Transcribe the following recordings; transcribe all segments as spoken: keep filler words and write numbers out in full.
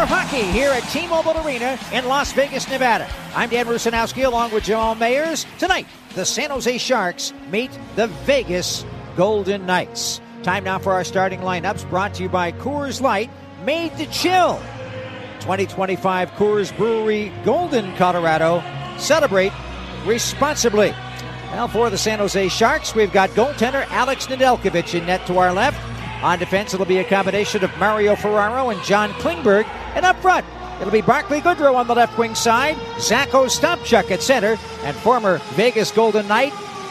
hockey here at T-Mobile Arena in Las Vegas, Nevada. I'm Dan Rusanowski along with Jamal Mayers. Tonight, the San Jose Sharks meet the Vegas Golden Knights. Time now for our starting lineups, brought to you by Coors Light, made to chill. twenty twenty-five Coors Brewery, Golden, Colorado. Celebrate responsibly. Now for the San Jose Sharks, we've got goaltender Alex Nedeljkovic in net to our left. On defense, it'll be a combination of Mario Ferraro and John Klingberg. And up front, it'll be Barclay Goodrow on the left wing side, Zach Ostapchuk at center, and former Vegas Golden Knight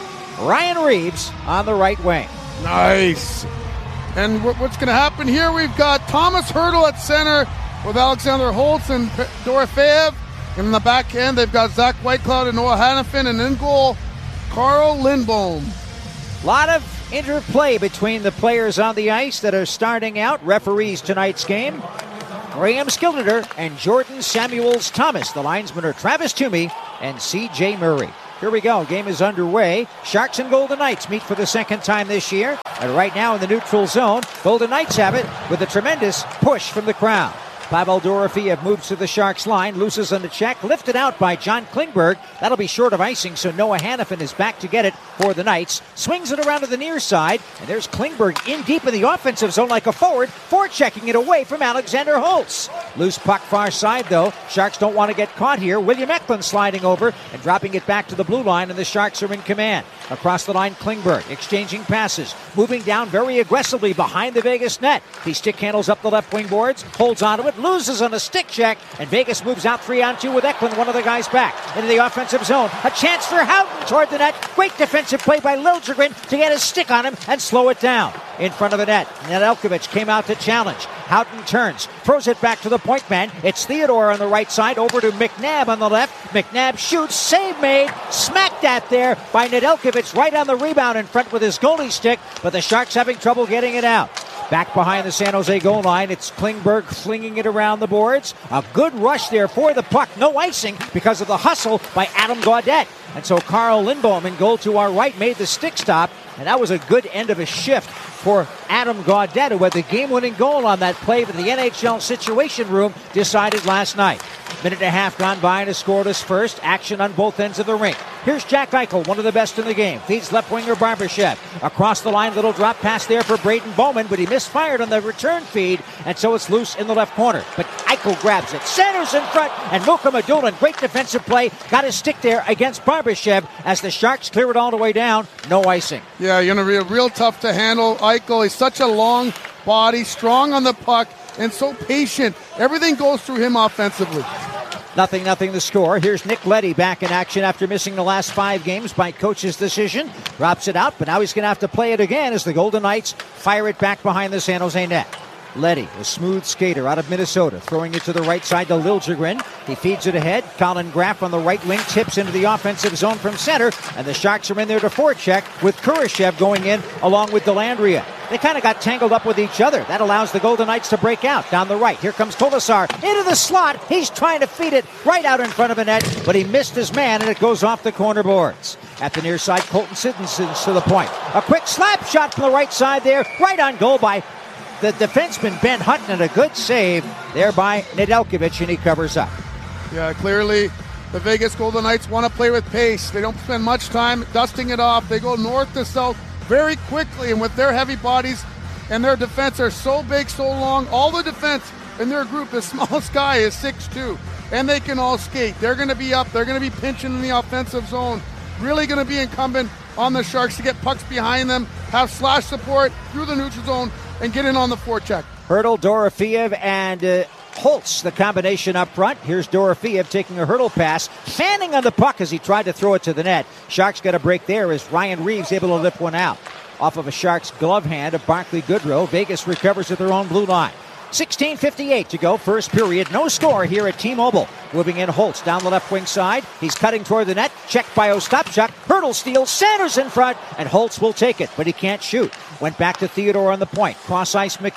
Ryan Reeves on the right wing. Nice. And what's going to happen here, we've got Thomas Hertl at center with Alexander Holtz and Dorofeyev. And in the back end, they've got Zach Whitecloud and Noah Hannafin, and in goal, Carl Lindbom. A lot of interplay between the players on the ice that are starting out. Referees tonight's game, Graham Skildeder and Jordan Samuels Thomas. The linesmen are Travis Toomey and C J Murray. Here we go. Game is underway. Sharks and Golden Knights meet for the second time this year. And right now in the neutral zone, Golden Knights have it with a tremendous push from the crowd. Pavel Dorofeyev moves to the Sharks line, loses on the check, lifted out by John Klingberg. That'll be short of icing, so Noah Hannafin is back to get it for the Knights. Swings it around to the near side, and there's Klingberg in deep in the offensive zone like a forward, forechecking it away from Alexander Holtz. Loose puck far side, though. Sharks don't want to get caught here. William Eklund sliding over and dropping it back to the blue line, and the Sharks are in command. Across the line, Klingberg exchanging passes, moving down very aggressively behind the Vegas net. He stick handles up the left wing boards, holds onto it, loses on a stick check, and Vegas moves out three on two with Eklund, one of the guys back into the offensive zone. A chance for Houghton toward the net. Great defensive play by Liljegren to get his stick on him and slow it down. In front of the net, Nedeljkovic came out to challenge. Houghton turns, throws it back to the point man. It's Theodore on the right side, over to McNabb on the left. McNabb shoots, save made, smacked at there by Nedeljkovic, right on the rebound in front with his goalie stick, but the Sharks having trouble getting it out. Back behind the San Jose goal line, it's Klingberg flinging it around the boards. A good rush there for the puck. No icing because of the hustle by Adam Gaudette. And so Carl Lindbom in goal to our right made the stick stop, and that was a good end of a shift for Adam Gaudette, who had the game-winning goal on that play that the N H L Situation Room decided last night. Minute and a half gone by in a scoreless first. Action on both ends of the rink. Here's Jack Eichel, one of the best in the game. Feeds left winger Barbashev. Across the line, little drop pass there for Braden Bowman, but he misfired on the return feed, and so it's loose in the left corner. But Eichel grabs it, centers in front, and Muka Madulin, great defensive play, got his stick there against Barbashev as the Sharks clear it all the way down. No icing. Yeah, you're going to be real tough to handle. Eichel, he's such a long body, strong on the puck, and so patient. Everything goes through him offensively. Nothing, nothing the score. Here's Nick Leddy back in action after missing the last five games by coach's decision. Drops it out, but now he's going to have to play it again as the Golden Knights fire it back behind the San Jose net. Leddy, a smooth skater out of Minnesota, throwing it to the right side to Liljegren. He feeds it ahead. Colin Graff on the right wing tips into the offensive zone from center, and the Sharks are in there to forecheck with Kurashev going in along with Dellandrea. They kind of got tangled up with each other. That allows the Golden Knights to break out. Down the right, here comes Kolasar into the slot. He's trying to feed it right out in front of the net, but he missed his man, and it goes off the corner boards. At the near side, Colton Sissons to the point. A quick slap shot from the right side there, right on goal by the defenseman Ben Hutton, and a good save there by Nedeljkovic, and he covers up. Yeah, clearly the Vegas Golden Knights want to play with pace. They don't spend much time dusting it off. They go north to south very quickly, and with their heavy bodies and their defense are so big, so long, all the defense in their group, the smallest guy is six two, and they can all skate. They're going to be up. They're going to be pinching in the offensive zone. Really going to be incumbent on the Sharks to get pucks behind them, have slash support through the neutral zone, and get in on the forecheck. Hertl, Dorofeyev, and uh, Holtz, the combination up front. Here's Dorofeyev taking a Hertl pass, fanning on the puck as he tried to throw it to the net. Sharks got a break there as Ryan Reeves able to lift one out. Off of a Sharks glove hand of Barclay Goodrow. Vegas recovers at their own blue line. sixteen fifty-eight to go, first period. No score here at T-Mobile. Moving in Holtz down the left wing side. He's cutting toward the net. Checked by Ostapchuk. Hertl steals, Sanders in front, and Holtz will take it, but he can't shoot. Went back to Theodore on the point. Cross ice McNabb.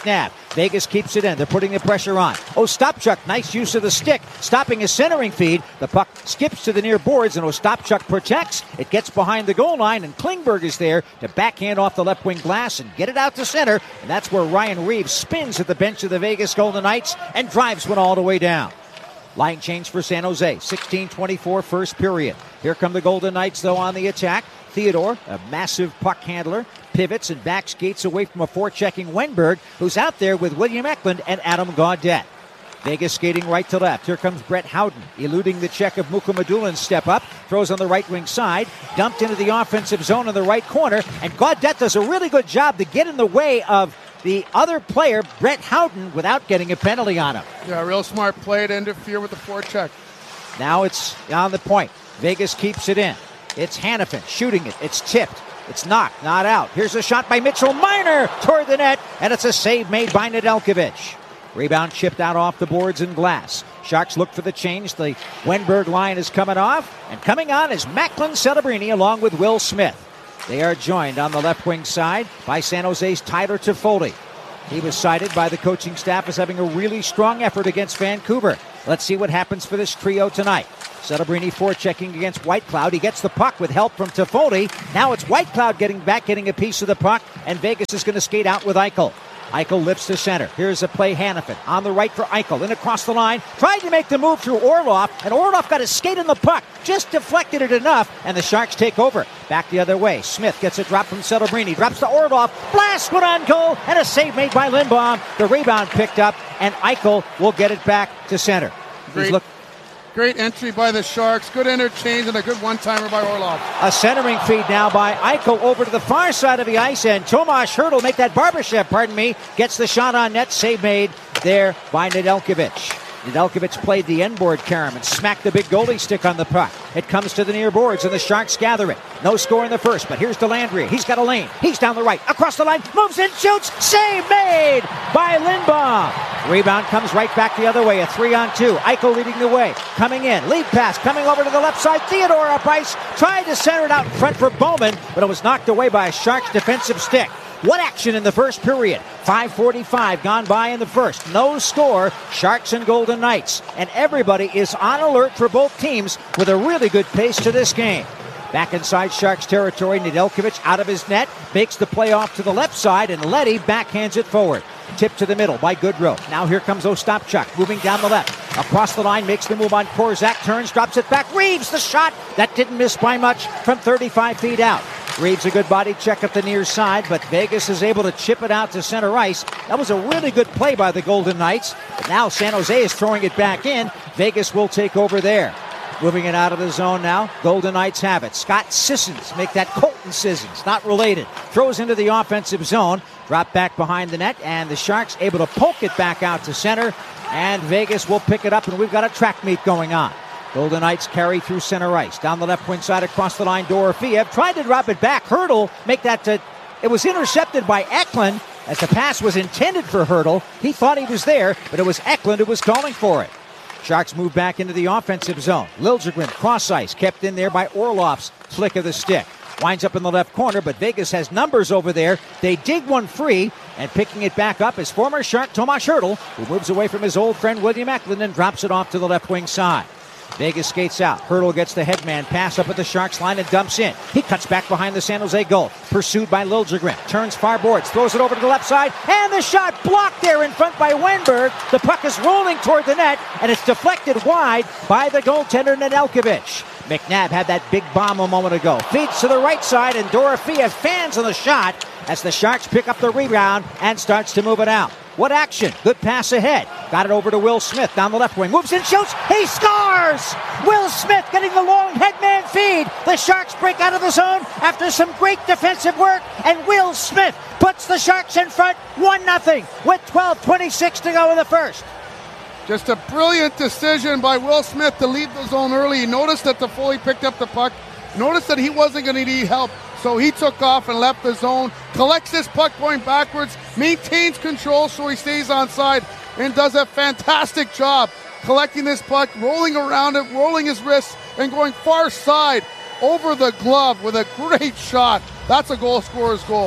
Vegas keeps it in. They're putting the pressure on. Ostapchuk, nice use of the stick, stopping his centering feed. The puck skips to the near boards, and Ostapchuk protects. It gets behind the goal line, and Klingberg is there to backhand off the left wing glass and get it out to center. And that's where Ryan Reeves spins at the bench of the Vegas Golden Knights and drives one all the way down. Line change for San Jose. sixteen twenty-four first period. Here come the Golden Knights, though, on the attack. Theodore, a massive puck handler, pivots and back skates away from a forechecking Wenberg, who's out there with William Eklund and Adam Gaudette. Vegas skating right to left. Here comes Brett Howden, eluding the check of Mukhamadulin's step up. Throws on the right wing side, dumped into the offensive zone in the right corner, and Gaudette does a really good job to get in the way of the other player, Brett Howden, without getting a penalty on him. Yeah, real smart play to interfere with the forecheck. Now it's on the point. Vegas keeps it in. It's Hanifin shooting it. It's tipped. It's knocked, not out. Here's a shot by Mitchell Marner toward the net, and it's a save made by Nedeljkovic. Rebound chipped out off the boards and glass. Sharks look for the change. The Wenberg line is coming off, and coming on is Macklin Celebrini along with Will Smith. They are joined on the left wing side by San Jose's Tyler Toffoli. He was cited by the coaching staff as having a really strong effort against Vancouver. Let's see what happens for this trio tonight. Celebrini forechecking against Whitecloud. He gets the puck with help from Toffoli. Now it's Whitecloud getting back, getting a piece of the puck, and Vegas is going to skate out with Eichel. Eichel lifts to center. Here's a play, Hanifin on the right for Eichel. Then across the line, tried to make the move through Orlov, and Orlov got his skate in the puck, just deflected it enough, and the Sharks take over. Back the other way. Smith gets a drop from Celebrini, drops to Orlov, blast one on goal, and a save made by Lindbaum. The rebound picked up, and Eichel will get it back to center. Great, look- great entry by the Sharks. Good interchange and a good one-timer by Orlov. A centering feed now by Eichel over to the far side of the ice, and Tomas Hertl, make that Barbashev, pardon me, gets the shot on net. Save made there by Nedeljkovic. Nedeljkovic played the end-board carom and smacked the big goalie stick on the puck. It comes to the near boards, and the Sharks gather it. No score in the first, but here's Dellandrea. He's got a lane. He's down the right. Across the line. Moves in, shoots. Save made by Lindbaum. Rebound comes right back the other way. A three-on-two. Eichel leading the way. Coming in. Lead pass. Coming over to the left side. Theodore up ice. Tried to center it out in front for Bowman, but it was knocked away by a Sharks defensive stick. What action in the first period? five forty-five gone by in the first. No score. Sharks and Golden Knights. And everybody is on alert for both teams with a really good pace to this game. Back inside Sharks territory, Nedeljkovic out of his net, makes the play off to the left side, and Leddy backhands it forward. Tip to the middle by Goodrow. Now here comes Ostapchuk, moving down the left. Across the line, makes the move on Korczak, turns, drops it back. Reeves, the shot! That didn't miss by much from thirty-five feet out. Reeves a good body check at the near side, but Vegas is able to chip it out to center ice. That was a really good play by the Golden Knights. But now San Jose is throwing it back in. Vegas will take over there. Moving it out of the zone now. Golden Knights have it. Scott Sissons, make that Colton Sissons, not related. Throws into the offensive zone. Drop back behind the net, and the Sharks able to poke it back out to center. And Vegas will pick it up, and we've got a track meet going on. Golden Knights carry through center ice. Down the left wing side across the line, Dorofeev tried to drop it back. Hertl, make that to... It was intercepted by Eklund as the pass was intended for Hertl. He thought he was there, but it was Eklund who was calling for it. Sharks move back into the offensive zone. Liljegren, cross ice, kept in there by Orlov's flick of the stick. Winds up in the left corner, but Vegas has numbers over there. They dig one free, and picking it back up is former Shark Tomas Hertl, who moves away from his old friend William Eklund and drops it off to the left wing side. Vegas skates out. Hertl gets the headman pass up at the Sharks line and dumps in. He cuts back behind the San Jose goal. Pursued by Liljegren. Turns far boards. Throws it over to the left side. And the shot blocked there in front by Wenberg. The puck is rolling toward the net, and it's deflected wide by the goaltender Nedeljkovic. McNabb had that big bomb a moment ago. Feeds to the right side, and Dorofeev fans on the shot as the Sharks pick up the rebound and starts to move it out. What action? Good pass ahead. Got it over to Will Smith down the left wing. Moves and shoots. He scores! Will Smith getting the long headman feed. The Sharks break out of the zone after some great defensive work, and Will Smith puts the Sharks in front one nothing with twelve twenty-six to go in the first. Just a brilliant decision by Will Smith to leave the zone early. He noticed that Toffoli picked up the puck. Noticed that he wasn't going to need help, so he took off and left the zone. Collects this puck going backwards, maintains control so he stays onside, and does a fantastic job collecting this puck, rolling around it, rolling his wrists, and going far side over the glove with a great shot. That's a goal scorer's goal.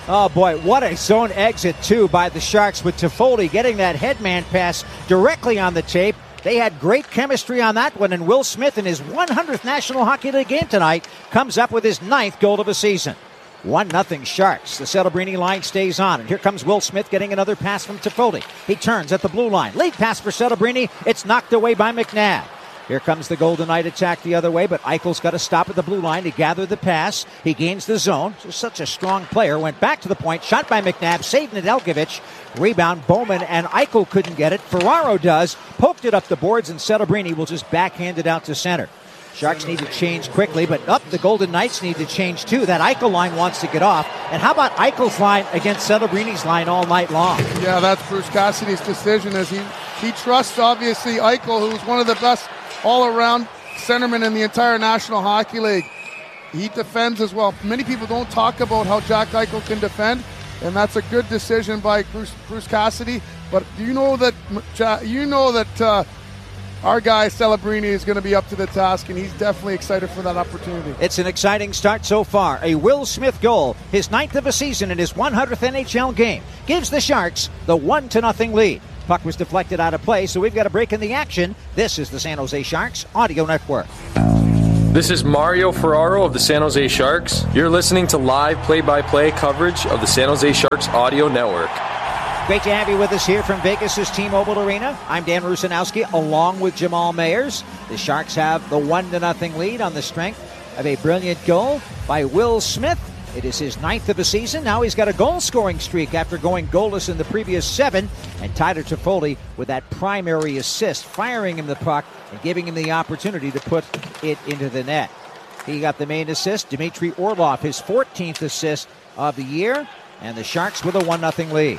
Oh, boy, what a zone exit, too, by the Sharks with Toffoli getting that headman pass directly on the tape. They had great chemistry on that one, and Will Smith in his one hundredth National Hockey League game tonight comes up with his ninth goal of the season. one nothing Sharks. The Celebrini line stays on, and here comes Will Smith getting another pass from Toffoli. He turns at the blue line. Lead pass for Celebrini. It's knocked away by McNabb. Here comes the Golden Knight attack the other way, but Eichel's got to stop at the blue line to gather the pass. He gains the zone. Just such a strong player. Went back to the point. Shot by McNabb. Saved Nedeljkovic. Rebound. Bowman and Eichel couldn't get it. Ferraro does. Poked it up the boards, and Celebrini will just backhand it out to center. Sharks need to change quickly, but up the Golden Knights need to change too. That Eichel line wants to get off. And how about Eichel's line against Celebrini's line all night long? Yeah, that's Bruce Cassidy's decision. As he, he trusts, obviously, Eichel, who's one of the best all-around centermen in the entire National Hockey League. He defends as well. Many people don't talk about how Jack Eichel can defend, and that's a good decision by Bruce, Bruce Cassidy. But you know that you know that uh, our guy Celebrini is going to be up to the task, and he's definitely excited for that opportunity. It's an exciting start so far. A Will Smith goal, his ninth of a season in his one hundredth N H L game, gives the Sharks the one to nothing lead. Puck was deflected out of play, so we've got a break in the action. This is the San Jose Sharks Audio Network. This is Mario Ferraro of the San Jose Sharks. You're listening to live play-by-play coverage of the San Jose Sharks Audio Network. Great to have you with us here from Vegas' T-Mobile Arena. I'm Dan Rusanowski, along with Jamal Mayers. The Sharks have the one to nothing lead on the strength of a brilliant goal by Will Smith. It is his ninth of the season. Now he's got a goal-scoring streak after going goalless in the previous seven. And Tyler Toffoli with that primary assist, firing him the puck and giving him the opportunity to put it into the net. He got the main assist. Dmitry Orlov, his fourteenth assist of the year. And the Sharks with a one nothing lead.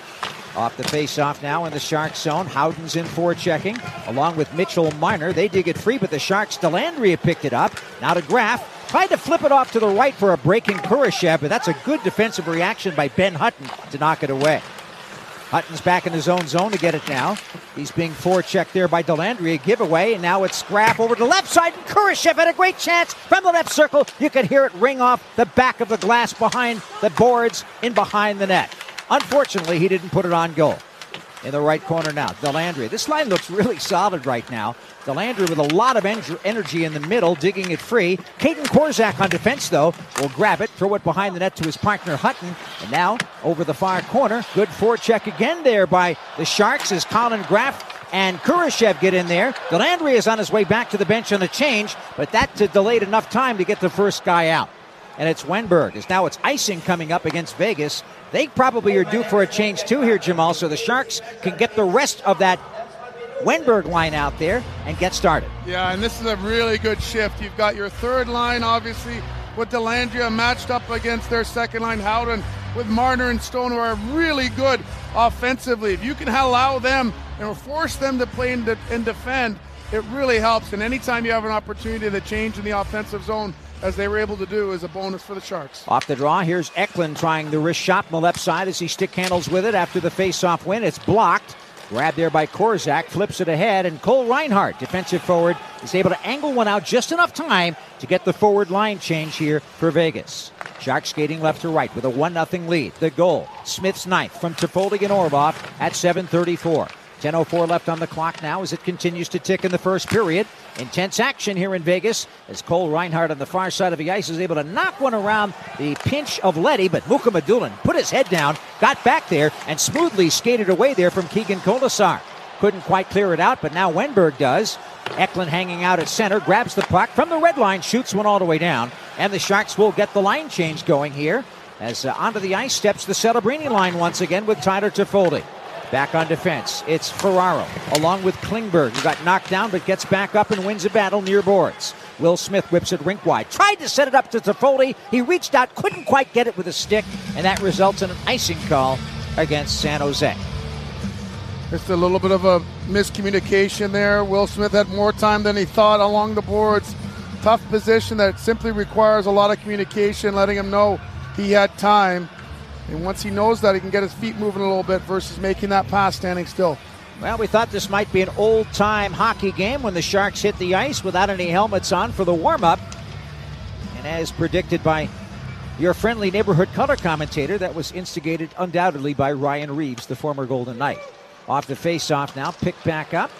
Off the face-off now in the Sharks zone. Howden's in forechecking, along with Mitchell Marner. They dig it free, but the Sharks, Dellandrea picked it up. Now to Graf. Tried to flip it off to the right for a breaking Kurashev, but that's a good defensive reaction by Ben Hutton to knock it away. Hutton's back in his own zone to get it now. He's being forechecked there by Dellandrea. Giveaway, and now it's Graf over to the left side, and Kurashev had a great chance from the left circle. You could hear it ring off the back of the glass behind the boards in behind the net. Unfortunately, he didn't put it on goal. In the right corner now, Dellandrea. This line looks really solid right now. Dellandrea with a lot of en- energy in the middle, digging it free. Caden Korczak on defense, though, will grab it, throw it behind the net to his partner, Hutton. And now, over the far corner, good forecheck again there by the Sharks as Colin Graf and Kurashev get in there. Dellandrea is on his way back to the bench on a change, but that delayed enough time to get the first guy out. And it's Wenberg, as now it's icing coming up against Vegas. They probably are due for a change too here, Jamal, so the Sharks can get the rest of that Wenberg line out there and get started. Yeah, and this is a really good shift. You've got your third line, obviously, with Dellandrea matched up against their second line, Howden, with Marner and Stone, who are really good offensively. If you can allow them and force them to play and, de- and defend, it really helps. And anytime you have an opportunity to change in the offensive zone, as they were able to do, is a bonus for the Sharks. Off the draw, here's Eklund trying the wrist shot on the left side as he stick handles with it after the face-off win. It's blocked. Grabbed there by Korczak, flips it ahead, and Cole Reinhardt, defensive forward, is able to angle one out just enough time to get the forward line change here for Vegas. Sharks skating left to right with a one nothing lead. The goal, Smith's ninth from Toffoli and Orlov at seven thirty-four. ten oh four left on the clock now as it continues to tick in the first period. Intense action here in Vegas as Cole Reinhardt on the far side of the ice is able to knock one around the pinch of Leddy, but Mukhamadullin put his head down, got back there, and smoothly skated away there from Keegan Kolesar. Couldn't quite clear it out, but now Wenberg does. Eklund hanging out at center, grabs the puck from the red line, shoots one all the way down, and the Sharks will get the line change going here as uh, onto the ice steps the Celebrini line once again with Tyler Toffoli. Back on defense, it's Ferraro, along with Klingberg, who got knocked down but gets back up and wins a battle near boards. Will Smith whips it rink wide. Tried to set it up to Toffoli. He reached out, couldn't quite get it with a stick, and that results in an icing call against San Jose. Just a little bit of a miscommunication there. Will Smith had more time than he thought along the boards. Tough position that simply requires a lot of communication, letting him know he had time. And once he knows that, he can get his feet moving a little bit versus making that pass standing still. Well, we thought this might be an old-time hockey game when the Sharks hit the ice without any helmets on for the warm-up. And as predicted by your friendly neighborhood color commentator that was instigated undoubtedly by Ryan Reeves, the former Golden Knight. Off the face-off now, picked back up,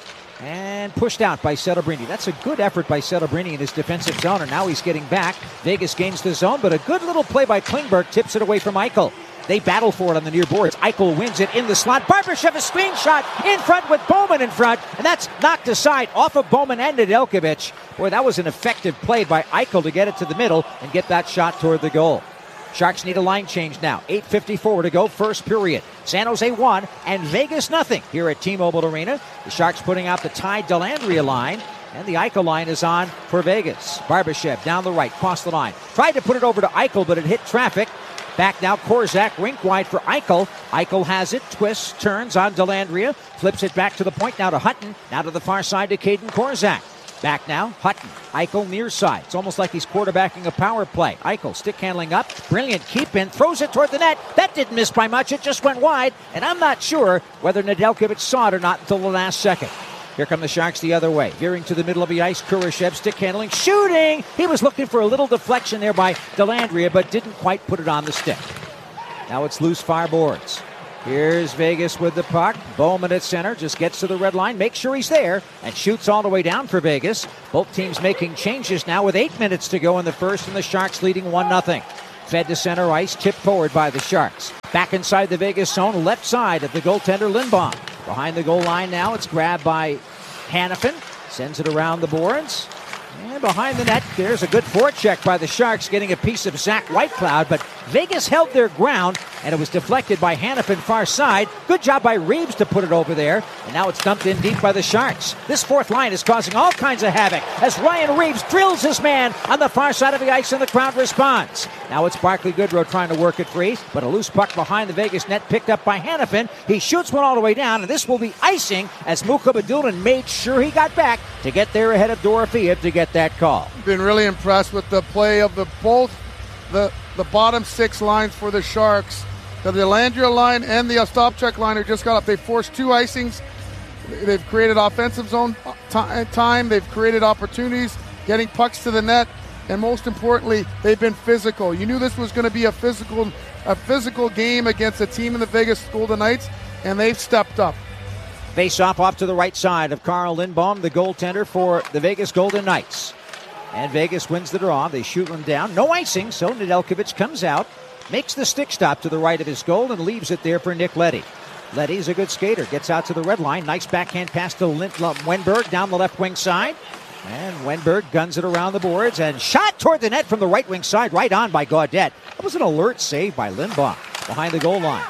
and pushed out by Celebrini. That's a good effort by Celebrini in his defensive zone, and now he's getting back. Vegas gains the zone, but a good little play by Klingberg tips it away from Eichel. They battle for it on the near boards. Eichel wins it in the slot. Barbashev a screen shot in front with Bowman in front, and that's knocked aside off of Bowman and Nedeljkovic. Boy, that was an effective play by Eichel to get it to the middle and get that shot toward the goal. Sharks need a line change now. eight fifty-four to go, first period. San Jose one and Vegas nothing here at T-Mobile Arena. The Sharks putting out the Ty Dellandrea line, and the Eichel line is on for Vegas. Barbashev down the right, cross the line. Tried to put it over to Eichel, but it hit traffic. Back now, Korczak, rink wide for Eichel. Eichel has it, twists, turns on Dellandrea, flips it back to the point, now to Hutton, now to the far side to Caden Korczak. Back now, Hutton, Eichel near side. It's almost like he's quarterbacking a power play. Eichel stick handling up, brilliant keep in, throws it toward the net. That didn't miss by much, it just went wide, and I'm not sure whether Nedeljkovic saw it or not until the last second. Here come the Sharks the other way. Veering to the middle of the ice, Kurashev stick handling, shooting! He was looking for a little deflection there by Dellandrea, but didn't quite put it on the stick. Now it's loose far boards. Here's Vegas with the puck. Bowman at center, just gets to the red line, makes sure he's there, and shoots all the way down for Vegas. Both teams making changes now with eight minutes to go in the first, and the Sharks leading one nothing. Fed to center ice, tipped forward by the Sharks. Back inside the Vegas zone, left side of the goaltender Lindbaum. Behind the goal line now, it's grabbed by Hanifin. Sends it around the boards. And behind the net, there's a good forecheck by the Sharks, getting a piece of Zach Whitecloud, but Vegas held their ground, and it was deflected by Hanifin far side. Good job by Reeves to put it over there, and now it's dumped in deep by the Sharks. This fourth line is causing all kinds of havoc as Ryan Reeves drills his man on the far side of the ice, and the crowd responds. Now it's Barclay Goodrow trying to work it free, but a loose puck behind the Vegas net picked up by Hanifin. He shoots one all the way down, and this will be icing as Mukhamadullin made sure he got back to get there ahead of Dorofeev to get that call. Been really impressed with the play of the both the the bottom six lines for the Sharks. The Dellandrea line and the Ostapchuk line have just got up. They forced two icings. They've created offensive zone time. They've created opportunities, getting pucks to the net, and most importantly, they've been physical. You knew this was going to be a physical a physical game against a team in the Vegas Golden Knights, and they've stepped up. Face-off off to the right side of Carl Lindbaum, the goaltender for the Vegas Golden Knights. And Vegas wins the draw. They shoot him down. No icing, so Nedeljkovic comes out, makes the stick stop to the right of his goal, and leaves it there for Nick Leddy. Leddy's a good skater. Gets out to the red line. Nice backhand pass to Lind- Wenberg down the left wing side. And Wenberg guns it around the boards and shot toward the net from the right wing side, right on by Gaudette. That was an alert save by Lindbaum behind the goal line.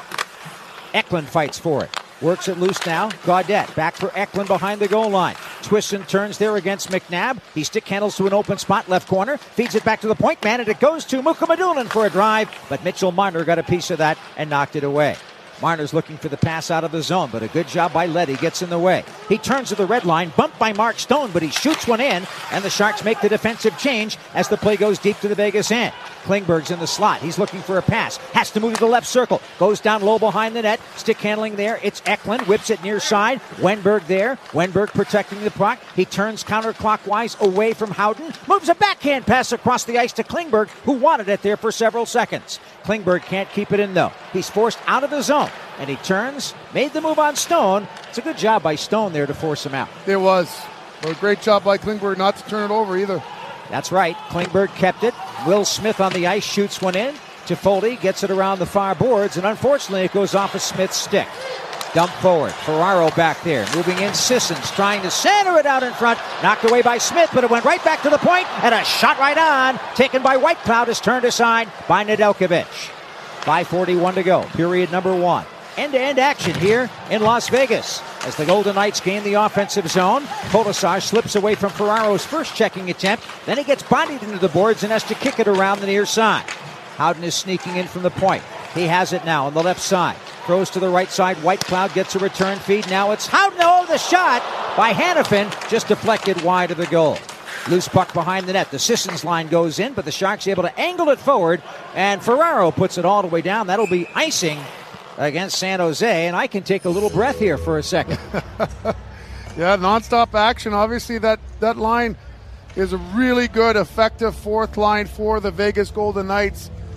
Eklund fights for it. Works it loose now. Gaudette back for Eklund behind the goal line. Twists and turns there against McNabb. He stick handles to an open spot, left corner. Feeds it back to the point man, and it goes to Mukhamadullin for a drive. But Mitchell Marner got a piece of that and knocked it away. Marner's looking for the pass out of the zone, but a good job by Leddy gets in the way. He turns to the red line, bumped by Mark Stone, but he shoots one in, and the Sharks make the defensive change as the play goes deep to the Vegas end. Klingberg's in the slot. He's looking for a pass. Has to move to the left circle. Goes down low behind the net. Stick handling there. It's Eklund. Whips it near side. Wenberg there. Wenberg protecting the puck. He turns counterclockwise away from Howden. Moves a backhand pass across the ice to Klingberg, who wanted it there for several seconds. Klingberg can't keep it in, though. He's forced out of the zone, and he turns, made the move on Stone. It's a good job by Stone there to force him out. It was. But a great job by Klingberg not to turn it over either. That's right. Klingberg kept it. Will Smith on the ice shoots one in. Toffoli gets it around the far boards, and unfortunately it goes off of Smith's stick. Dump forward. Ferraro back there. Moving in Sissons, trying to center it out in front. Knocked away by Smith, but it went right back to the point, and a shot right on. Taken by Whitecloud is turned aside by Nedeljkovic. five forty-one to go. Period number one. End-to-end action here in Las Vegas as the Golden Knights gain the offensive zone. Kolasar slips away from Ferraro's first checking attempt. Then he gets bodied into the boards and has to kick it around the near side. Howden is sneaking in from the point. He has it now on the left side. Throws to the right side. Whitecloud gets a return feed. Now it's Howden. Oh, the shot by Hanifin just deflected wide of the goal. Loose puck behind the net. The Sissons line goes in, but the Sharks able to angle it forward, and Ferraro puts it all the way down. That'll be icing against San Jose, and I can take a little breath here for a second. Yeah, nonstop action. Obviously, that, that line is a really good, effective fourth line for the Vegas Golden Knights.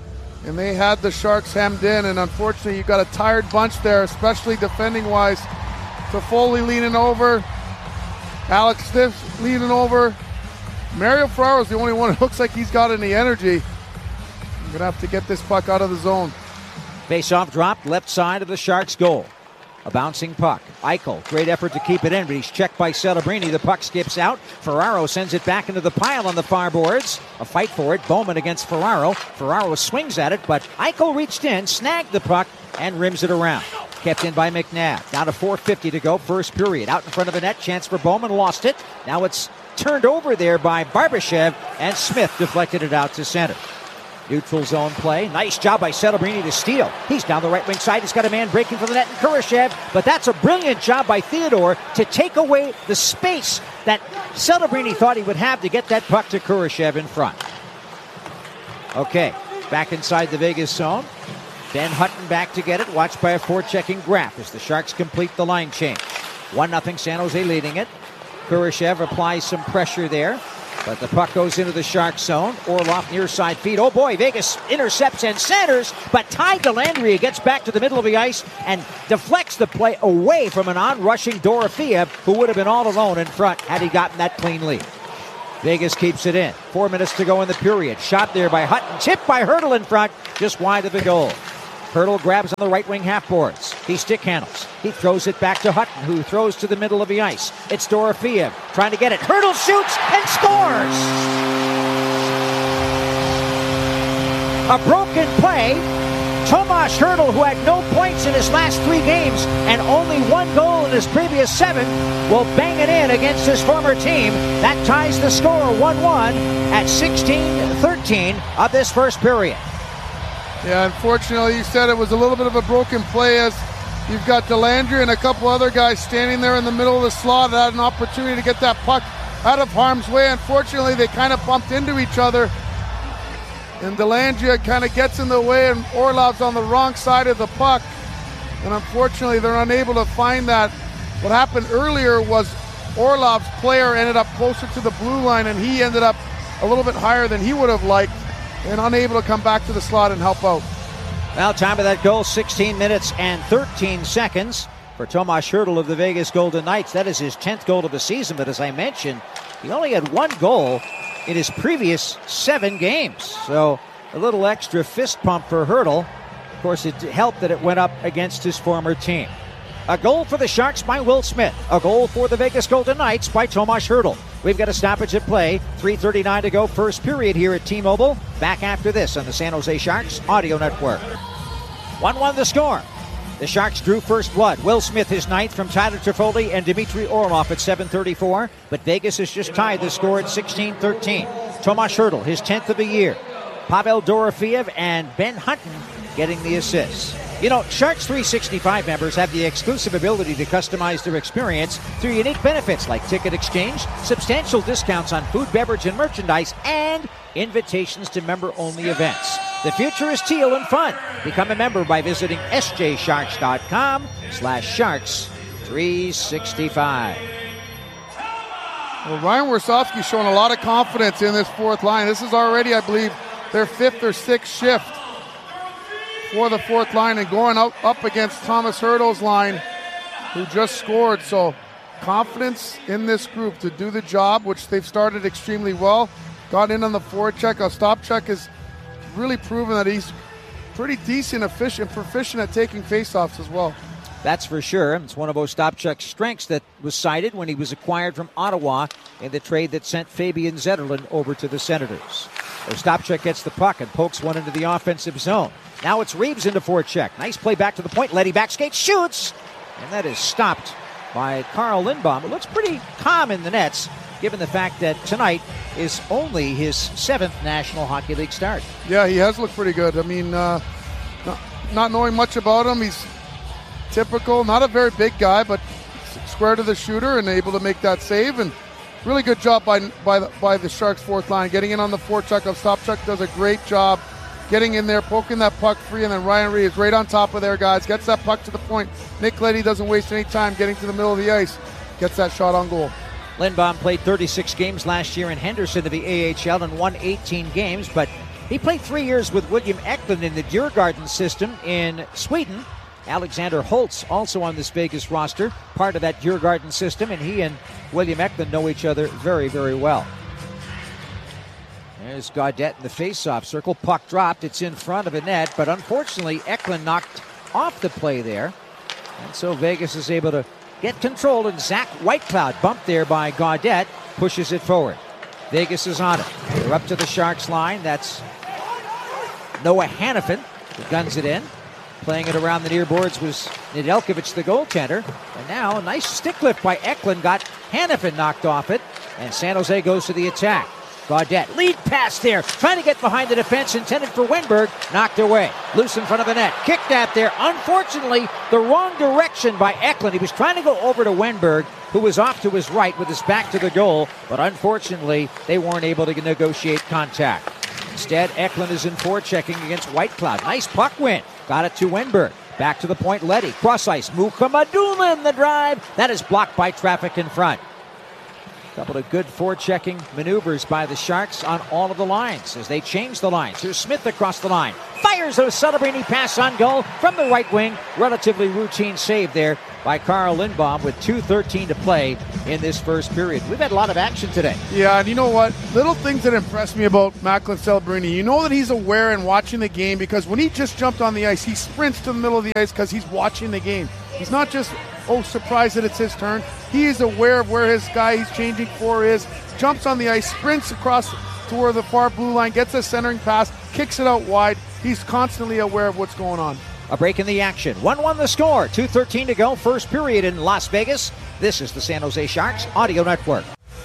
and they had the Sharks hemmed in, and unfortunately you got a tired bunch there, especially defending-wise. Toffoli leaning over, Alex Stiff leaning over. Mario Ferraro is the only one who looks like he's got any energy. I'm going to have to get this puck out of the zone. Face-off dropped left side of the Sharks' goal. A bouncing puck. Eichel, great effort to keep it in, but he's checked by Celebrini. The puck skips out. Ferraro sends it back into the pile on the far boards. A fight for it. Bowman against Ferraro. Ferraro swings at it, but Eichel reached in, snagged the puck, and rims it around. Kept in by McNabb. Down to four fifty to go, first period. Out in front of the net, chance for Bowman, lost it. Now it's turned over there by Barbashev, and Smith deflected it out to center. Neutral zone play. Nice job by Celebrini to steal. He's down the right wing side. He's got a man breaking for the net in Kurashev, but that's a brilliant job by Theodore to take away the space that Celebrini thought he would have to get that puck to Kurashev in front. Okay, back inside the Vegas zone. Ben Hutton back to get it, watched by a forechecking Graf as the Sharks complete the line change. one nothing San Jose leading it. Kurashev applies some pressure there, but the puck goes into the Sharks zone. Orlov near side feed. Oh boy, Vegas intercepts and centers, but Ty Dellandrea gets back to the middle of the ice and deflects the play away from an on-rushing Dorofeev, who would have been all alone in front had he gotten that clean lead. Vegas keeps it in. Four minutes to go in the period. Shot there by Hutton. Tipped by Hertl in front, just wide of the goal. Hertl grabs on the right wing half boards. He stick handles. He throws it back to Hutton, who throws to the middle of the ice. It's Dorofeev trying to get it. Hertl shoots and scores! A broken play. Tomas Hertl, who had no points in his last three games and only one goal in his previous seven, will bang it in against his former team. That ties the score one one at sixteen thirteen of this first period. Yeah, unfortunately, you said it was a little bit of a broken play as you've got Dellandrea and a couple other guys standing there in the middle of the slot that had an opportunity to get that puck out of harm's way. Unfortunately, they kind of bumped into each other, and Dellandrea kind of gets in the way, and Orlov's on the wrong side of the puck, and unfortunately, they're unable to find that. What happened earlier was Orlov's player ended up closer to the blue line, and he ended up a little bit higher than he would have liked, and unable to come back to the slot and help out. Well, time of that goal, sixteen minutes and thirteen seconds for Tomas Hertl of the Vegas Golden Knights. That is his tenth goal of the season, but as I mentioned, he only had one goal in his previous seven games. So a little extra fist pump for Hertl. Of course, it helped that it went up against his former team. A goal for the Sharks by Will Smith. A goal for the Vegas Golden Knights by Tomas Hertl. We've got a stoppage at play. three thirty-nine to go, first period here at T-Mobile. Back after this on the San Jose Sharks Audio Network. one one the score. The Sharks drew first blood. Will Smith his ninth from Tyler Toffoli and Dmitry Orlov at seven thirty-four. But Vegas has just tied the score at sixteen thirteen. Tomas Hertl, his tenth of the year. Pavel Dorofeev and Ben Hutton getting the assists. You know, Sharks three sixty-five members have the exclusive ability to customize their experience through unique benefits like ticket exchange, substantial discounts on food, beverage, and merchandise, and invitations to member-only events. The future is teal and fun. Become a member by visiting sjsharks.com slash sharks 365. Well, Ryan Warsofsky's showing a lot of confidence in this fourth line. This is already, I believe, their fifth or sixth shift for the fourth line, and going up, up against Tomas Hertl's line, who just scored. So confidence in this group to do the job, which they've started extremely well. Got in on the forward check. A stop check has really proven that he's pretty decent, efficient, proficient at taking faceoffs as well. That's for sure. It's one of Ostapchuk's strengths that was cited when he was acquired from Ottawa in the trade that sent Fabian Zetterlund over to the Senators. Ostapchuk gets the puck and pokes one into the offensive zone. Now it's Reeves into forecheck. Nice play back to the point. Letty backskate, shoots, and that is stopped by Carl Lindbaum. It looks pretty calm in the nets, given the fact that tonight is only his seventh National Hockey League start. Yeah, he has looked pretty good. I mean, uh, not, not knowing much about him, he's typical, not a very big guy, but square to the shooter and able to make that save. And really good job by by the, by the Sharks fourth line, getting in on the forecheck. Ostapchuk does a great job getting in there, poking that puck free, and then Ryan Reeves right on top of there, guys. Gets that puck to the point. Nick Leddy doesn't waste any time getting to the middle of the ice. Gets that shot on goal. Lindbaum played thirty-six games last year in Henderson to the A H L and won eighteen games, but He played three years with William Eklund in the Djurgården system in Sweden. Alexander Holtz also on this Vegas roster, part of that Djurgården system, and he and William Eklund know each other very, very well. There's Gaudette in the face-off circle. Puck dropped. It's in front of the net, but unfortunately Eklund knocked off the play there. And so Vegas is able to get control, and Zach Whitecloud, bumped there by Gaudette, pushes it forward. Vegas is on it. They're up to the Sharks line. That's Noah Hannafin who guns it in. Playing it around the near boards was Nedeljkovic, the goaltender. And now a nice stick lift by Eklund got Hannafin knocked off it. And San Jose goes to the attack. Gaudette, lead pass there, trying to get behind the defense, intended for Wenberg, knocked away. Loose in front of the net, kicked out there. Unfortunately, the wrong direction by Eklund. He was trying to go over to Wenberg, who was off to his right with his back to the goal, but unfortunately, they weren't able to negotiate contact. Instead, Eklund is in forechecking against Whitecloud. Nice puck win. Got it to Wenberg. Back to the point, Leddy. Cross ice, Mukamadula in the drive. That is blocked by traffic in front. Couple of good forechecking maneuvers by the Sharks on all of the lines as they change the lines. Here's Smith across the line. Fires a Celebrini pass on goal from the right wing. Relatively routine save there by Carl Lindbaum with two thirteen to play in this first period. We've had a lot of action today. Yeah, and you know what? Little things that impress me about Macklin Celebrini. You know that he's aware and watching the game, because when he just jumped on the ice, he sprints to the middle of the ice because he's watching the game. He's not just, oh, surprised that it's his turn. He is aware of where his guy he's changing for is, jumps on the ice, sprints across to where the far blue line, gets a centering pass, kicks it out wide. He's constantly aware of what's going on. A break in the action. one one the score. two thirteen to go. First period in Las Vegas. This is the San Jose Sharks Audio Network.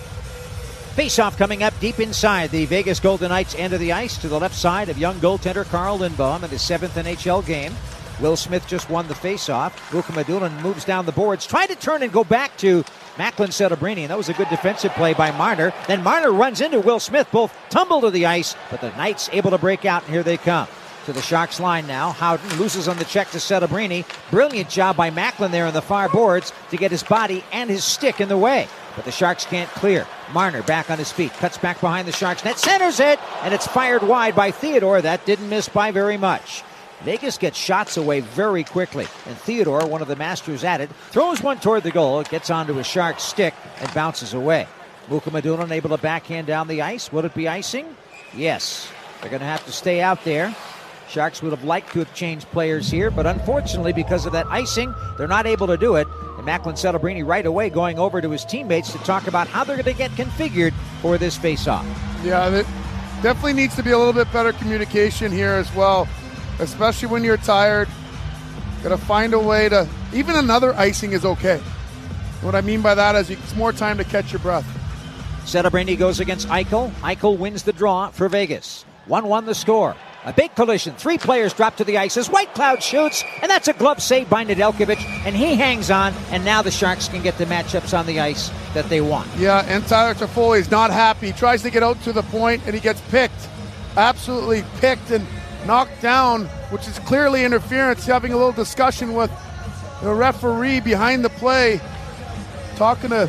Face-off coming up deep inside the Vegas Golden Knights end of the ice to the left side of young goaltender Carl Lindbaum in his seventh N H L game. Will Smith just won the face-off. Mukamadula moves down the boards, trying to turn and go back to Macklin Celebrini, and that was a good defensive play by Marner. Then Marner runs into Will Smith. Both tumble to the ice, but the Knights able to break out, and here they come. To the Sharks line now. Howden loses on the check to Celebrini. Brilliant job by Macklin there on the far boards to get his body and his stick in the way. But the Sharks can't clear. Marner back on his feet. Cuts back behind the Sharks net. Centers it, and it's fired wide by Theodore. That didn't miss by very much. Vegas gets shots away very quickly. And Theodore, one of the masters at it, throws one toward the goal. It gets onto a Sharks stick and bounces away. Mukamadula unable to backhand down the ice. Will it be icing? Yes. They're going to have to stay out there. Sharks would have liked to have changed players here, but unfortunately, because of that icing, they're not able to do it. And Macklin Celebrini right away going over to his teammates to talk about how they're going to get configured for this face-off. Yeah, that definitely needs to be a little bit better communication here as well, especially when you're tired. Got to find a way to, even another icing is okay. What I mean by that is it's more time to catch your breath. Celebrini goes against Eichel. Eichel wins the draw for Vegas. one one the score. A big collision. Three players drop to the ice as Whitecloud shoots, and that's a glove save by Nedeljkovic, and he hangs on, and now the Sharks can get the matchups on the ice that they want. Yeah, and Tyler Toffoli is not happy. He tries to get out to the point, and he gets picked. Absolutely picked and knocked down, which is clearly interference. Having a little discussion with the referee behind the play, talking to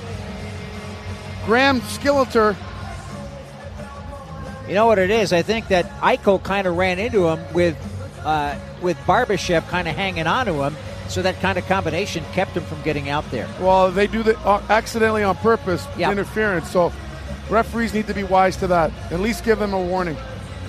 Graham Skilleter. You know what it is? I think that Eichel kind of ran into him with uh, with Barbashev kind of hanging on to him, so that kind of combination kept him from getting out there. Well, they do that uh, accidentally on purpose, yep. Interference, so referees need to be wise to that. At least give them a warning.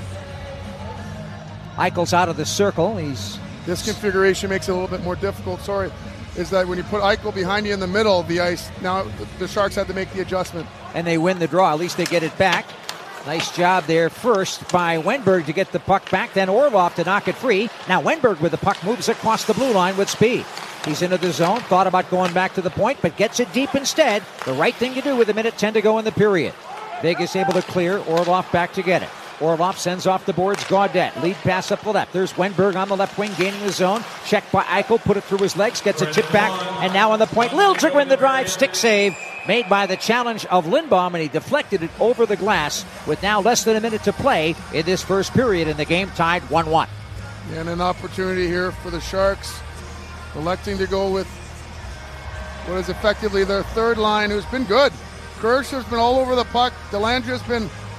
Eichel's out of the circle. He's This configuration makes it a little bit more difficult, sorry, is that when you put Eichel behind you in the middle of the ice, now the Sharks had to make the adjustment. And they win the draw. At least they get it back. Nice job there first by Wenberg to get the puck back, then Orlov to knock it free. Now Wenberg with the puck moves across the blue line with speed. He's into the zone, thought about going back to the point, but gets it deep instead. The right thing to do with a minute ten to go in the period. Vegas able to clear, Orlov back to get it. Orlov sends off the boards, Gaudette. Lead pass up the left. There's Wenberg on the left wing, gaining the zone. Checked by Eichel, put it through his legs, gets a tip back, and now on the point. Liljegren in the drive, stick save. Made by the challenge of Lindbaum, and he deflected it over the glass with now less than a minute to play in this first period, and the game tied one one. And an opportunity here for the Sharks, electing to go with what is effectively their third line, who's been good. Kirsch has been all over the puck. Delandria's been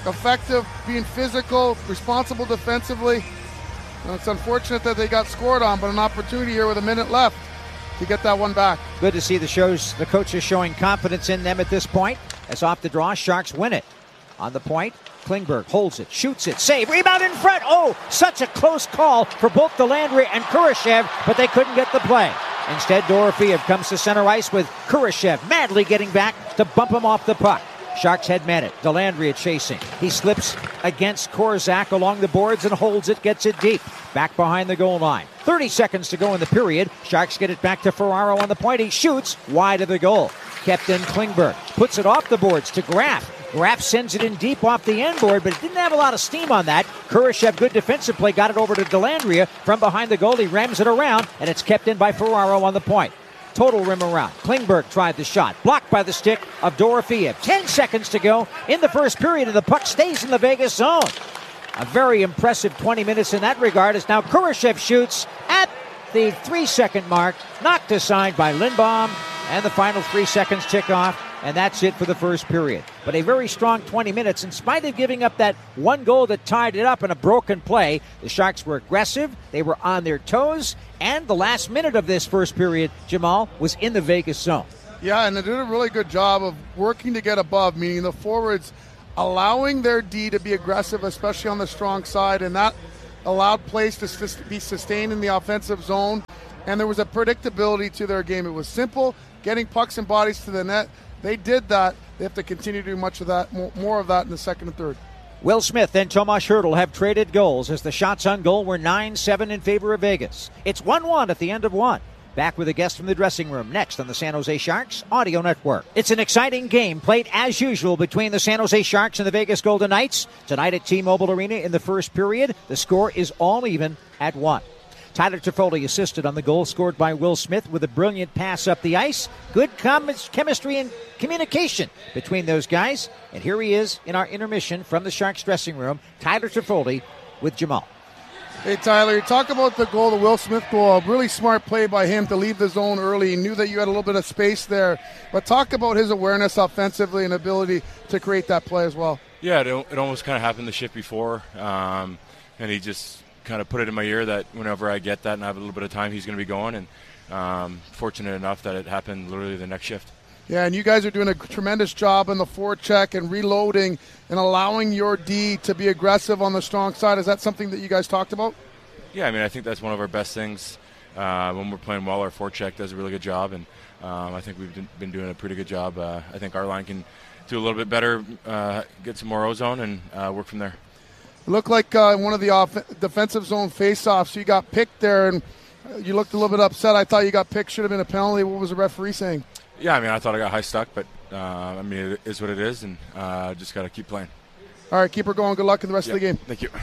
effective, being physical, responsible defensively. And it's unfortunate that they got scored on, but an opportunity here with a minute left to get that one back. Good to see the shows the coaches showing confidence in them at this point. As off the draw, Sharks win it. On the point, Klingberg holds it, shoots it, save, rebound in front. Oh, such a close call for both Dellandrea and Kurashev, but they couldn't get the play. Instead, Dorofeev comes to center ice with Kurashev madly getting back to bump him off the puck. Sharks head man it. Dellandrea chasing. He slips against Korzak along the boards and holds it, gets it deep. Back behind the goal line. thirty seconds to go in the period. Sharks get it back to Ferraro on the point. He shoots wide of the goal. Kept in Klingberg. Puts it off the boards to Graf. Graf sends it in deep off the end board, but it didn't have a lot of steam on that. Kurashev, good defensive play, got it over to Dellandrea. From behind the goal, he rams it around, and it's kept in by Ferraro on the point. Total rim around. Klingberg tried the shot. Blocked by the stick of Dorofeev. Ten seconds to go in the first period, and the puck stays in the Vegas zone. A very impressive twenty minutes in that regard as now Kurashev shoots at the three-second mark. Knocked aside by Lindbaum, and the final three seconds tick off. And that's it for the first period. But a very strong twenty minutes. In spite of giving up that one goal that tied it up in a broken play, the Sharks were aggressive. They were on their toes. And the last minute of this first period, Jamal, was in the Vegas zone. Yeah, and they did a really good job of working to get above, meaning the forwards allowing their D to be aggressive, especially on the strong side. And that allowed plays to be sustained in the offensive zone. And there was a predictability to their game. It was simple, getting pucks and bodies to the net. They did that. They have to continue to do much of that, more of that in the second and third. Will Smith and Tomas Hertl have traded goals as the shots on goal were nine seven in favor of Vegas. It's one one at the end of one. Back with a guest from the dressing room next on the San Jose Sharks Audio Network. It's an exciting game played as usual between the San Jose Sharks and the Vegas Golden Knights. Tonight at T-Mobile Arena in the first period, the score is all even at one. Tyler Toffoli assisted on the goal scored by Will Smith with a brilliant pass up the ice. Good com- chemistry and communication between those guys. And here he is in our intermission from the Sharks dressing room, Tyler Toffoli with Jamal. Hey, Tyler, you talk about the goal, the Will Smith goal. A really smart play by him to leave the zone early. He knew that you had a little bit of space there. But talk about his awareness offensively and ability to create that play as well. Yeah, it, it almost kind of happened the shift before. Um, and he just kind of put it in my ear that whenever I get that and I have a little bit of time, he's going to be going. And um, fortunate enough that it happened literally the next shift. Yeah, and you guys are doing a tremendous job in the forecheck and reloading and allowing your D to be aggressive on the strong side. Is that something that you guys talked about? Yeah, I mean, I think that's one of our best things. Uh, when we're playing well, our forecheck does a really good job, and um, I think we've been doing a pretty good job. Uh, I think our line can do a little bit better, uh, get some more ozone, and uh, work from there. It looked like uh, one of the off- defensive zone face-offs, you got picked there, and you looked a little bit upset. I thought you got picked, should have been a penalty. What was the referee saying? Yeah, I mean, I thought I got high stuck, but uh, I mean, it is what it is, and uh, just got to keep playing. All right, keep her going. Good luck in the rest yep. of the game. Thank you.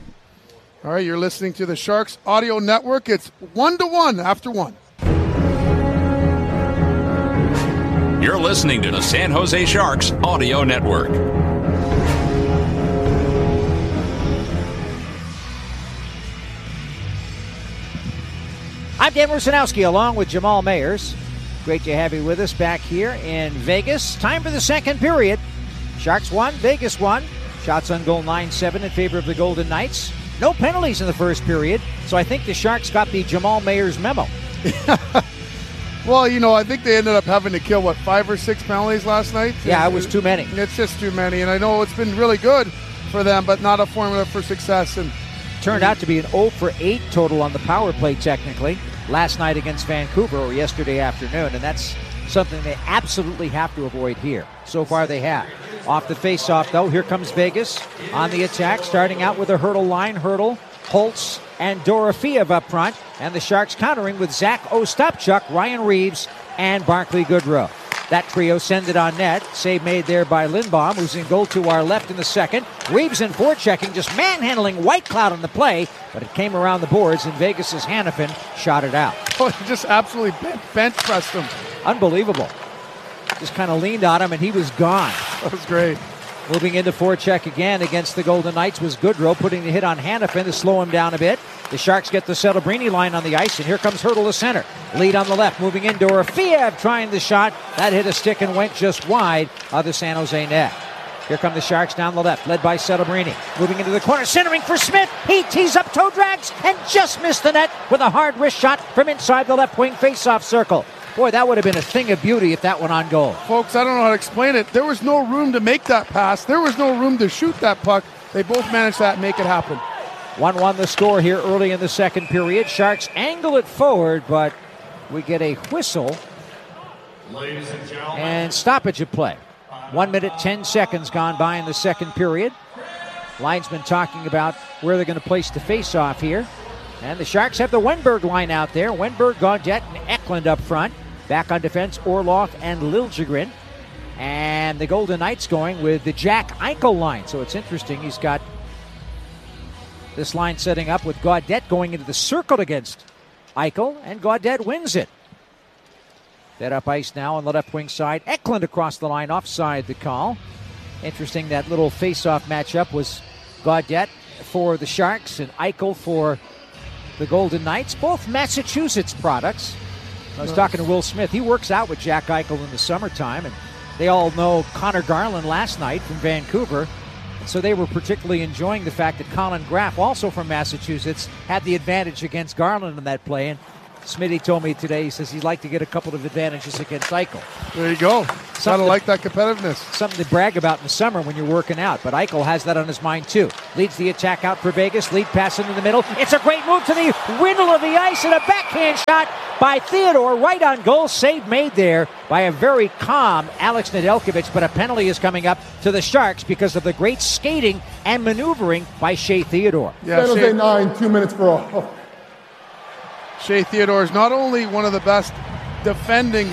All right, you're listening to the Sharks Audio Network. It's one to one after one. You're listening to the San Jose Sharks Audio Network. I'm Dan Rusanowski along with Jamal Mayers. Great to have you with us back here in Vegas. Time for the second period. Sharks won, Vegas won. Shots on goal nine seven in favor of the Golden Knights. No penalties in the first period, so I think the Sharks got the Jamal Mayers memo. Well, you know, I think they ended up having to kill, what, five or six penalties last night? Yeah, it was too many. It's just too many, and I know it's been really good for them, but not a formula for success. And turned out to be an oh for eight total on the power play technically last night against Vancouver or yesterday afternoon, and that's something they absolutely have to avoid here. So far they have. Off the face-off, though, here comes Vegas on the attack, starting out with a Hertl line. Hertl, Holtz, and Dorofeev up front, and the Sharks countering with Zach Ostapchuk, Ryan Reeves, and Barclay Goodrow. That trio send it on net. Save made there by Lindbaum, who's in goal to our left in the second. Reeves in forechecking, just manhandling Whitecloud on the play, but it came around the boards, and Vegas' Hanifin shot it out. Oh, he just absolutely bench, bench pressed him. Unbelievable. Just kind of leaned on him, and he was gone. That was great. Moving into forecheck again against the Golden Knights was Goodrow, putting the hit on Hanifin to slow him down a bit. The Sharks get the Celebrini line on the ice, and here comes Hertl to center. Lead on the left, moving in. Dorofeev trying the shot. That hit a stick and went just wide of the San Jose net. Here come the Sharks down the left, led by Celebrini. Moving into the corner, centering for Smith. He tees up, toe drags, and just missed the net with a hard wrist shot from inside the left wing faceoff circle. Boy, that would have been a thing of beauty if that went on goal. Folks, I don't know how to explain it. There was no room to make that pass. There was no room to shoot that puck. They both managed that and make it happen. one one the score here early in the second period. Sharks angle it forward, but we get a whistle and stoppage of play. One minute, ten seconds gone by in the second period. Linesman talking about where they're going to place the face-off here. And the Sharks have the Wenberg line out there. Wenberg, Gaudette, and Eklund up front. Back on defense, Orlov and Liljegren. And the Golden Knights going with the Jack Eichel line. So it's interesting. He's got this line setting up with Gaudette going into the circle against Eichel. And Gaudette wins it. Dead up ice now on the left wing side. Eklund across the line, offside the call. Interesting, that little face-off matchup was Gaudette for the Sharks and Eichel for the Golden Knights. Both Massachusetts products. I was nice. talking to Will Smith. He works out with Jack Eichel in the summertime, and they all know Connor Garland last night from Vancouver. And so they were particularly enjoying the fact that Colin Graff, also from Massachusetts, had the advantage against Garland in that play. And Smitty told me today, he says he'd like to get a couple of advantages against Eichel. There you go. Kind of like that competitiveness. Something to brag about in the summer when you're working out. But Eichel has that on his mind, too. Leads the attack out for Vegas. Lead pass into the middle. It's a great move to the middle of the ice and a backhand shot by Theodore. Right on goal. Save made there by a very calm Alex Nedeljkovic. But a penalty is coming up to the Sharks because of the great skating and maneuvering by Shea Theodore. Yeah, San Jose Shea- nine, two minutes for all. Shea Theodore is not only one of the best defending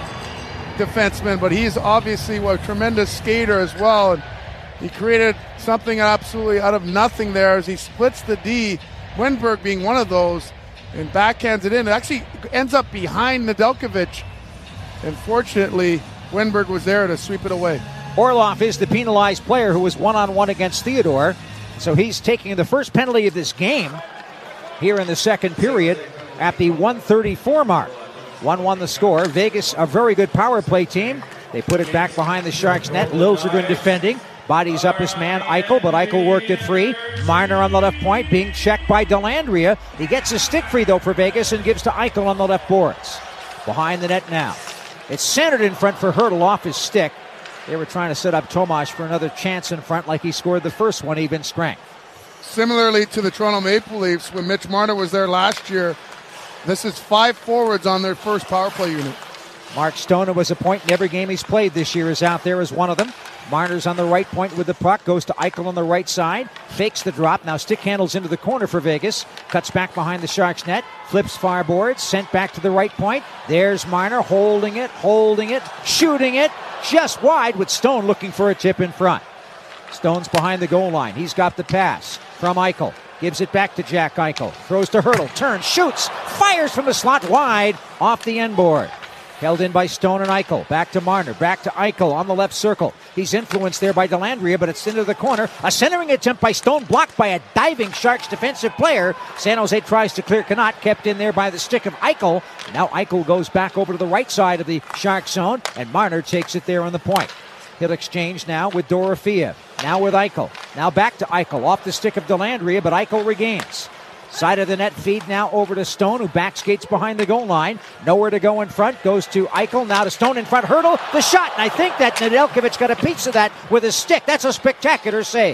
defensemen, but he's obviously a tremendous skater as well. And he created something absolutely out of nothing there as he splits the D, Wenberg being one of those, and backhands it in. It actually ends up behind Nedeljkovic. And fortunately, Wenberg was there to sweep it away. Orlov is the penalized player who was one-on-one against Theodore. So he's taking the first penalty of this game here in the second period at the one thirty-four mark. one one the score. Vegas, a very good power play team. They put it back behind the Sharks net. Liljegren defending. Bodies up his man, Eichel, but Eichel worked it free. Marner on the left point, being checked by Dellandrea. He gets his stick free, though, for Vegas and gives to Eichel on the left boards. Behind the net now. It's centered in front for Hertl off his stick. They were trying to set up Tomas for another chance in front like he scored the first one, even strength. Similarly to the Toronto Maple Leafs, when Mitch Marner was there last year, this is five forwards on their first power play unit. Mark Stone, who was a point in every game he's played this year, is out there as one of them. Marner's on the right point with the puck, goes to Eichel on the right side, fakes the drop, now stick handles into the corner for Vegas, cuts back behind the Sharks net, flips far boards, sent back to the right point. There's Marner holding it, holding it, shooting it, just wide with Stone looking for a tip in front. Stone's behind the goal line. He's got the pass from Eichel. Gives it back to Jack Eichel. Throws to Hertl. Turns, shoots, fires from the slot wide off the end board. Held in by Stone and Eichel. Back to Marner. Back to Eichel on the left circle. He's influenced there by Dellandrea, but it's into the corner. A centering attempt by Stone, blocked by a diving Sharks defensive player. San Jose tries to clear Connaught, kept in there by the stick of Eichel. Now Eichel goes back over to the right side of the Sharks zone, and Marner takes it there on the point. He'll exchange now with Dorofeev. Now with Eichel. Now back to Eichel. Off the stick of Dellandrea, but Eichel regains. Side of the net feed now over to Stone, who backskates behind the goal line. Nowhere to go in front. Goes to Eichel. Now to Stone in front. Hertl. The shot. And I think that Nedeljkovic got a piece of that with his stick. That's a spectacular save.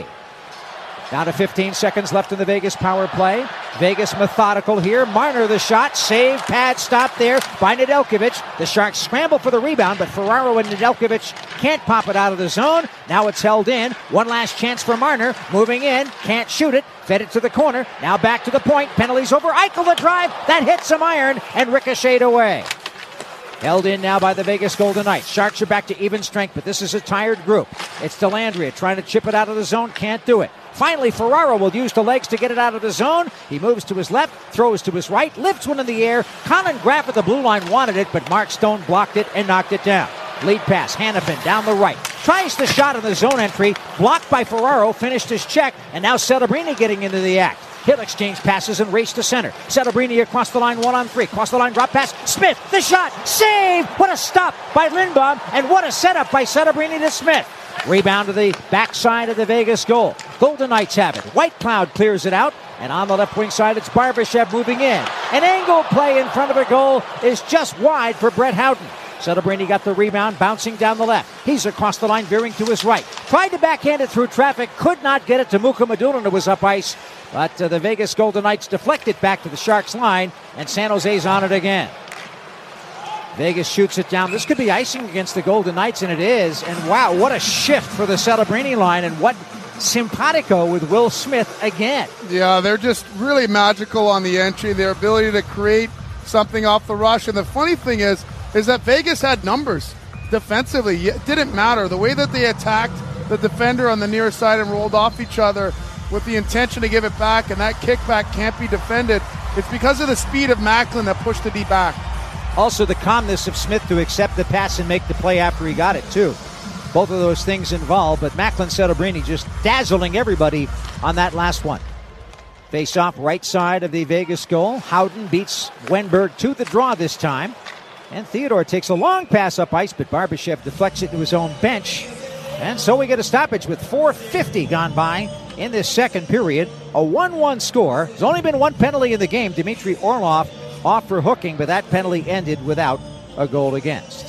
Down to fifteen seconds left in the Vegas power play. Vegas methodical here. Marner the shot. Save. Pad stop there by Nedeljkovic. The Sharks scramble for the rebound, but Ferraro and Nedeljkovic can't pop it out of the zone. Now it's held in. One last chance for Marner. Moving in. Can't shoot it. Fed it to the corner. Now back to the point. Penalties over. Eichel the drive. That hits some iron and ricocheted away. Held in now by the Vegas Golden Knights. Sharks are back to even strength, but this is a tired group. It's Dellandrea trying to chip it out of the zone. Can't do it. Finally, Ferraro will use the legs to get it out of the zone. He moves to his left, throws to his right, lifts one in the air. Colin Graff at the blue line wanted it, but Mark Stone blocked it and knocked it down. Lead pass, Hannafin down the right. Tries the shot in the zone entry. Blocked by Ferraro, finished his check, and now Celebrini getting into the act. He'll exchange passes and race to center. Celebrini across the line, one on three. Across the line, drop pass. Smith, the shot, save! What a stop by Lindbaum, and what a setup by Celebrini to Smith. Rebound to the backside of the Vegas goal. Golden Knights have it. White Cloud clears it out. And on the left wing side, it's Barbashev moving in. An angle play in front of the goal is just wide for Brett Howden. Celebrini got the rebound, bouncing down the left. He's across the line, veering to his right. Tried to backhand it through traffic, could not get it to Mukhamadullin, who was up ice. But uh, the Vegas Golden Knights deflect it back to the Sharks line, and San Jose's on it again. Vegas shoots it down. This could be icing against the Golden Knights, and it is. And wow, what a shift for the Celebrini line, and what simpatico with Will Smith again. Yeah, they're just really magical on the entry, their ability to create something off the rush. And the funny thing is, is that Vegas had numbers defensively. It didn't matter. The way that they attacked the defender on the near side and rolled off each other with the intention to give it back, and that kickback can't be defended. It's because of the speed of Macklin that pushed the D back. Also the calmness of Smith to accept the pass and make the play after he got it, too. Both of those things involved, but Macklin Celebrini just dazzling everybody on that last one. Face off right side of the Vegas goal. Howden beats Wenberg to the draw this time. And Theodore takes a long pass up ice, but Barbashev deflects it to his own bench. And so we get a stoppage with four fifty gone by in this second period. A one one score. There's only been one penalty in the game. Dmitry Orlov off for hooking, but that penalty ended without a goal against.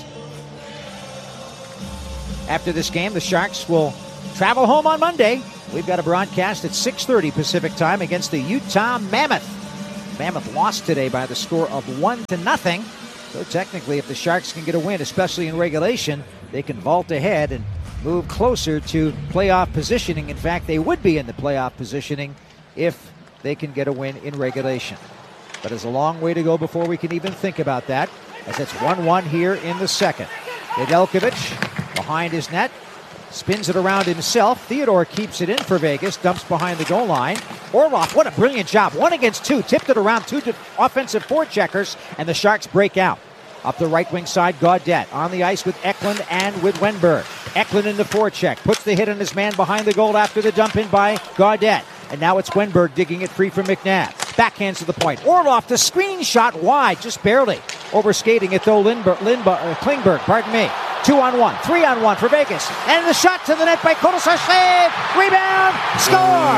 After this game, the Sharks will travel home on Monday. We've got a broadcast at six thirty Pacific time against the Utah Mammoth. Mammoth lost today by the score of one to nothing. So technically, if the Sharks can get a win, especially in regulation, they can vault ahead and move closer to playoff positioning. In fact, they would be in the playoff positioning if they can get a win in regulation. But there's a long way to go before we can even think about that, as it's one one here in the second. Nedeljkovic behind his net, spins it around himself. Theodore keeps it in for Vegas, dumps behind the goal line. Orlov, what a brilliant job. One against two, tipped it around two offensive forecheckers, and the Sharks break out. Up the right wing side, Gaudette on the ice with Eklund and with Wenberg. Eklund in the forecheck, puts the hit on his man behind the goal after the dump in by Gaudette. And now it's Wenberg digging it free from McNabb. Backhands to the point. Orlov, the screen shot wide, just barely. Overskating it though, Lindbergh, Lindbergh, uh, Klingberg, pardon me. Two on one, three on one for Vegas. And the shot to the net by Kotasar. Save! Rebound! Score!